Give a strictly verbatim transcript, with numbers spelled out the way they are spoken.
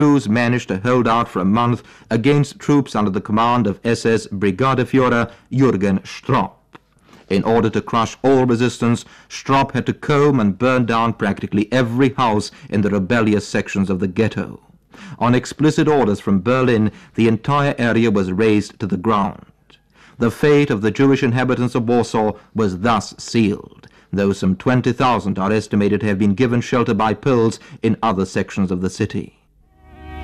Jews managed to hold out for a month against troops under the command of S S Brigadeführer Jürgen Stropp. In order to crush all resistance, Stropp had to comb and burn down practically every house in the rebellious sections of the ghetto. On explicit orders from Berlin, the entire area was razed to the ground. The fate of the Jewish inhabitants of Warsaw was thus sealed, though some twenty thousand are estimated to have been given shelter by Poles in other sections of the city.